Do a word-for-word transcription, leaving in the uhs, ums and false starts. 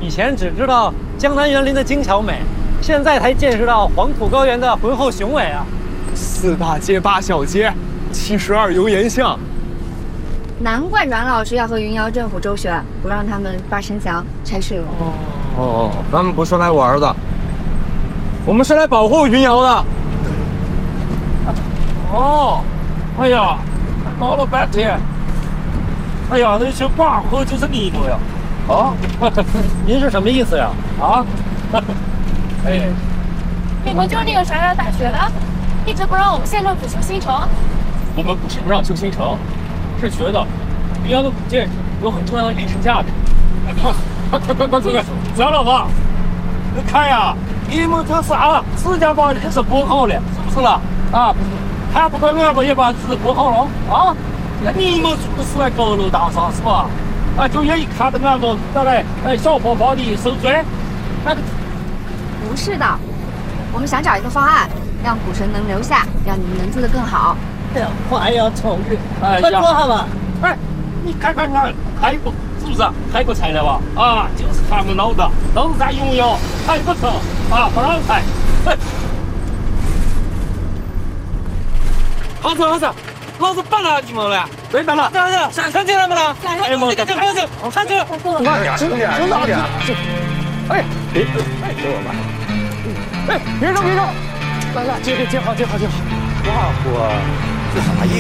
以前只知道江南园林的精巧美，现在才见识到黄土高原的浑厚雄伟啊！ 四大街八小街，七十二油盐巷。 难怪阮老师要和云瑶政府周旋，不让他们扒城墙、拆水楼。 哦，咱们不是来玩的，我们是来保护云瑶的。 哦，哎呀，搞了半天，哎呀，那些挂口就是你的呀！啊， 您是什么意思呀？ 啊，哎， 你们就是那个啥啥大学的，一直不让我们县政府修新城。 我们不是不让修新城，是觉得云阳的古建筑有很重要的历史价值。快快快快快，知道了吧？你看呀，你们这啥，自家把人是补好了，是不是了？啊，还不快俺们也把字补好了啊？那你们是不是来高楼大厦是吧？啊，就愿意看着俺们再来哎小泡泡的受罪？那个不是的，我们想找一个方案，让古城能留下，让你们能住得更好。 话要充裕， 哎快说下吧。 哎，你看看看，泰国是不是？泰国菜了吧？啊，就是他们老的，都在荣耀，还不错啊，不让菜。哎，好子好子，老子办了你们了，对办了，上去上上去了没了？哎呀妈的，上去上去， 慢点，轻点，轻点。哎，别，哎，给我吧。哎，别动别动，来来，接接接好接好接好。哇，我这啥意思？